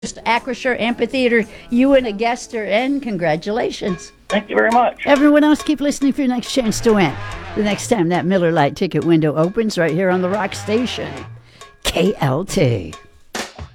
Acrisure Amphitheater. You and a guest are in. Congratulations. Thank you very much. Everyone else, keep listening for your next chance to win. The next time that Miller Lite ticket window opens right here on the Rock Station. KLT.